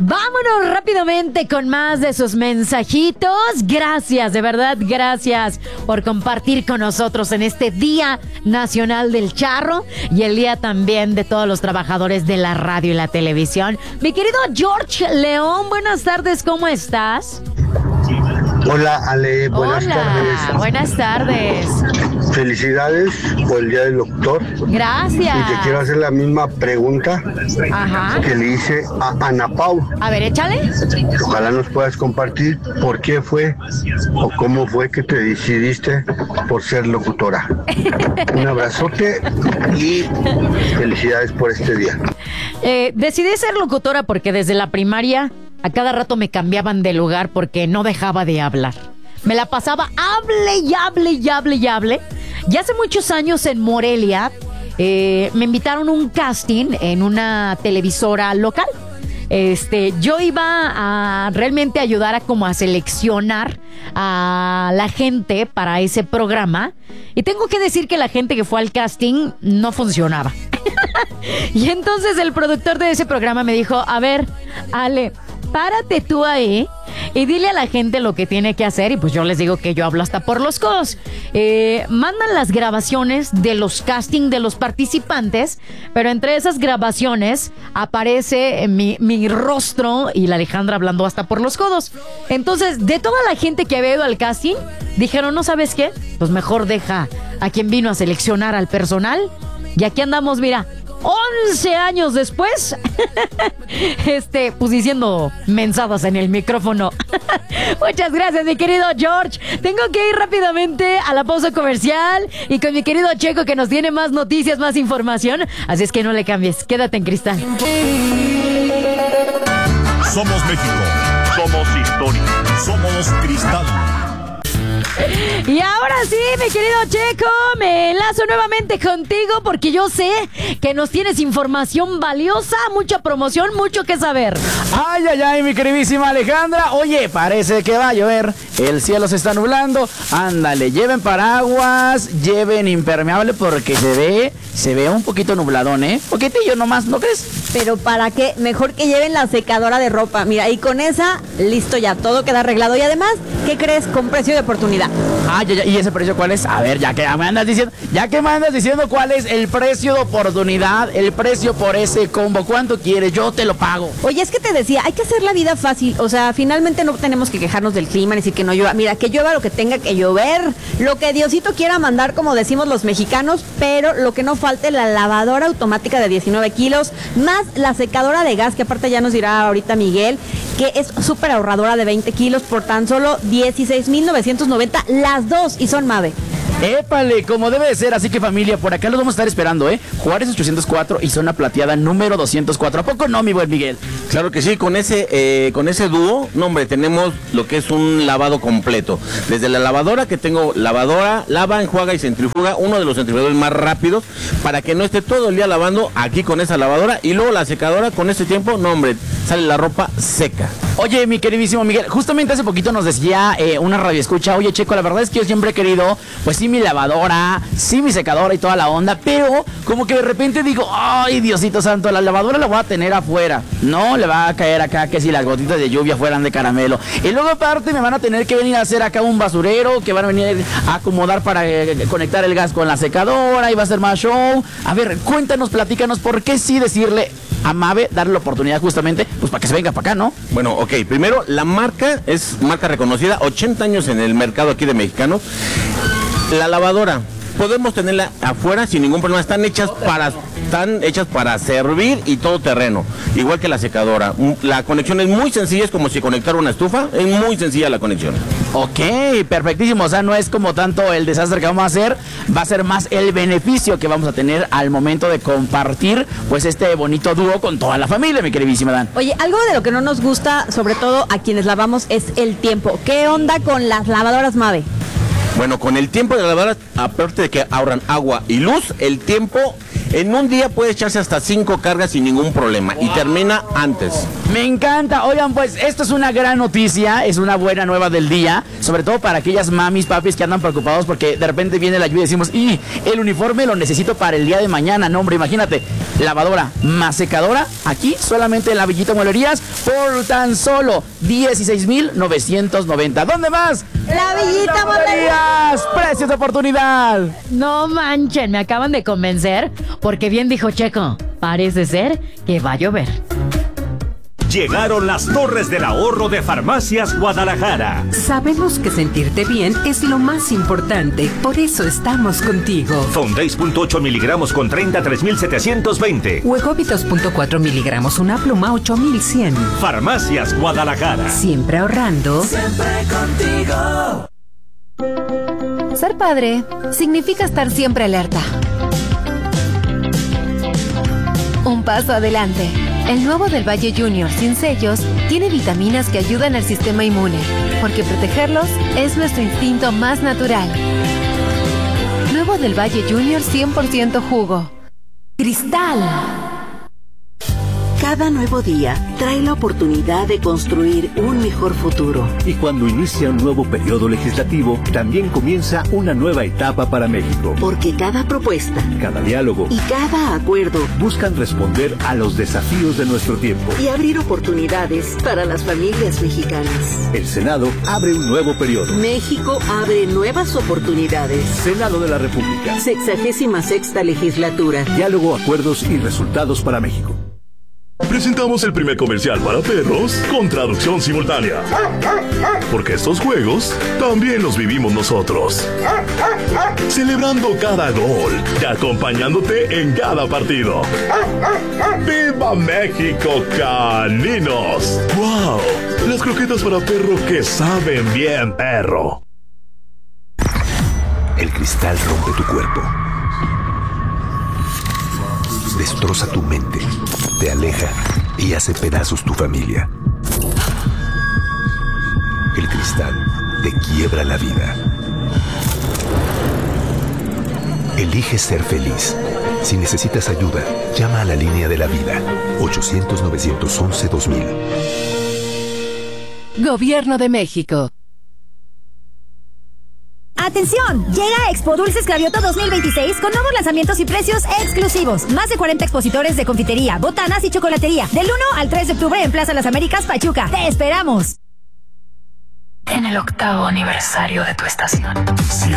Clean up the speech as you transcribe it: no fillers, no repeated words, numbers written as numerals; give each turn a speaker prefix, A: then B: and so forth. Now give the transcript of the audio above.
A: Vámonos rápidamente con más de sus mensajitos. Gracias, de verdad, gracias por compartir con nosotros en este Día Nacional del Charro y el día también de todos los trabajadores de la radio y la televisión. Mi querido George León, buenas tardes, ¿cómo estás?
B: Hola Ale, buenas tardes.
A: Buenas tardes.
B: Felicidades por el Día del Doctor.
A: Gracias.
B: Y te quiero hacer la misma pregunta que le hice a Ana Pau.
A: A ver, échale.
B: Ojalá nos puedas compartir por qué fue o cómo fue que te decidiste por ser locutora. Un abrazote y felicidades por este día.
A: Decidí ser locutora porque desde la primaria a cada rato me cambiaban de lugar porque no dejaba de hablar. Me la pasaba hable y hable y hable y hable. Y hace muchos años en Morelia me invitaron a un casting en una televisora local. Yo iba a realmente ayudar a como a seleccionar a la gente para ese programa. Y tengo que decir que la gente que fue al casting no funcionaba. Y entonces el productor de ese programa me dijo, a ver, Ale, párate tú ahí y dile a la gente lo que tiene que hacer. Y pues yo les digo que yo hablo hasta por los codos. Mandan las grabaciones de los castings de los participantes, pero entre esas grabaciones aparece mi rostro y la Alejandra hablando hasta por los codos. Entonces, de toda la gente que había ido al casting, dijeron, ¿no sabes qué? Pues mejor deja a quien vino a seleccionar al personal. Y aquí andamos, mira, 11 años después, pues diciendo mensadas en el micrófono. Muchas gracias, mi querido George. Tengo que ir rápidamente a la pausa comercial y con mi querido Checo que nos tiene más noticias, más información. Así es que no le cambies, quédate en Cristal.
C: Somos México, somos historia, somos Cristal.
A: Y ahora sí, mi querido Checo, me enlazo nuevamente contigo porque yo sé que nos tienes información valiosa, mucha promoción, mucho que saber.
D: Ay, ay, ay, mi queridísima Alejandra. Oye, parece que va a llover. El cielo se está nublando. Ándale, lleven paraguas, lleven impermeable porque se ve un poquito nubladón, ¿eh? Poquitillo nomás, ¿no crees?
E: Pero ¿para qué? Mejor que lleven la secadora de ropa. Mira, y con esa, listo ya, todo queda arreglado. Y además, ¿qué crees? Con precio de oportunidad.
D: Ah, ya, ¿y ese precio cuál es? A ver, ya que me andas diciendo cuál es el precio de oportunidad, el precio por ese combo. ¿Cuánto quieres? Yo te lo pago.
E: Oye, es que te decía, hay que hacer la vida fácil. O sea, finalmente no tenemos que quejarnos del clima, ni decir que no llueva. Mira, que llueva lo que tenga que llover, lo que Diosito quiera mandar, como decimos los mexicanos, pero lo que no falte, la lavadora automática de 19 kilos, más la secadora de gas, que aparte ya nos dirá ahorita Miguel, que es súper ahorradora de 20 kilos por tan solo 16,990 las dos, y son Mave.
D: ¡Épale! Como debe de ser, así que familia, por acá los vamos a estar esperando, ¿eh? Juárez 804 y Zona Plateada número 204. ¿A poco no, mi buen Miguel?
F: Claro que sí, con ese dúo, no hombre, tenemos lo que es un lavado completo. Desde la lavadora, que tengo lavadora, lava, enjuaga y centrifuga, uno de los centrifugadores más rápidos, para que no esté todo el día lavando aquí con esa lavadora. Y luego la secadora, con este tiempo, no hombre, sale la ropa seca.
D: Oye, mi queridísimo Miguel, justamente hace poquito nos decía una radioescucha, oye, Checo, la verdad es que yo siempre he querido, pues sí, mi lavadora, sí, mi secadora y toda la onda, pero como que de repente digo, ay, Diosito santo, la lavadora la voy a tener afuera, no le va a caer acá que si las gotitas de lluvia fueran de caramelo, y luego aparte me van a tener que venir a hacer acá un basurero, que van a venir a acomodar para conectar el gas con la secadora, y va a ser más show. A ver, cuéntanos, platícanos, ¿por qué sí decirle a Mave, darle la oportunidad justamente, pues para que se venga para acá, ¿no?
F: Bueno, ok, primero, la marca es marca reconocida, 80 años en el mercado aquí de mexicanos. La lavadora, podemos tenerla afuera sin ningún problema, están hechas para servir y todo terreno, igual que la secadora. La conexión es muy sencilla, es como si conectara una estufa, es muy sencilla la conexión.
D: Ok, perfectísimo, o sea, no es como tanto el desastre que vamos a hacer, va a ser más el beneficio que vamos a tener al momento de compartir, pues, este bonito dúo con toda la familia, mi queridísima Dan.
E: Oye, algo de lo que no nos gusta, sobre todo a quienes lavamos, es el tiempo. ¿Qué onda con las lavadoras Mave?
F: Bueno, con el tiempo de la lavadora, aparte de que ahorran agua y luz, el tiempo En un día puede echarse hasta 5 cargas sin ningún problema y termina antes.
D: Me encanta. Oigan, pues esto es una gran noticia, es una buena nueva del día, sobre todo para aquellas mamis, papis que andan preocupados porque de repente viene la lluvia y decimos, y el uniforme lo necesito para el día de mañana. No, hombre, imagínate, lavadora más secadora, aquí solamente en la Villita Mueblerías por tan solo 16,990. ¿Dónde más?
E: La Villita Mueblerías.
D: Precios de oportunidad.
A: No manchen, me acaban de convencer porque bien dijo Checo, parece ser que va a llover.
C: Llegaron las torres del ahorro de Farmacias Guadalajara.
G: Sabemos que sentirte bien es lo más importante, por eso estamos contigo.
C: Fondeis 0.8 miligramos con 30, 3,720.
G: Huegovitos 0.4 miligramos, una pluma, 8,100.
C: Farmacias Guadalajara.
G: Siempre ahorrando.
H: Siempre contigo.
I: Ser padre significa estar siempre alerta. Un paso adelante. El nuevo del Valle Junior sin sellos tiene vitaminas que ayudan al sistema inmune, porque protegerlos es nuestro instinto más natural. Nuevo del Valle Junior 100% jugo. Cristal.
J: Cada nuevo día trae la oportunidad de construir un mejor futuro.
K: Y cuando inicia un nuevo periodo legislativo, también comienza una nueva etapa para México.
J: Porque cada propuesta,
K: cada diálogo
J: y cada acuerdo
K: buscan responder a los desafíos de nuestro tiempo
J: y abrir oportunidades para las familias mexicanas.
K: El Senado abre un nuevo periodo.
J: México abre nuevas oportunidades.
K: Senado de la República.
J: 66ª legislatura.
K: Diálogo, acuerdos y resultados para México.
L: Presentamos el primer comercial para perros con traducción simultánea. Porque estos juegos también los vivimos nosotros. Celebrando cada gol y acompañándote en cada partido. ¡Viva México, caninos! ¡Wow! Las croquetas para perro que saben bien, perro.
M: El cristal rompe tu cuerpo. Destroza tu mente, te aleja y hace pedazos tu familia. El cristal te quiebra la vida. Elige ser feliz. Si necesitas ayuda, llama a la línea de la vida, 800-911-2000.
I: Gobierno de México.
N: ¡Atención! Llega Expo Dulces Clavioto 2026 con nuevos lanzamientos y precios exclusivos. Más de 40 expositores de confitería, botanas y chocolatería. Del 1 al 3 de octubre en Plaza Las Américas, Pachuca. ¡Te esperamos!
O: En el 8º aniversario de tu estación.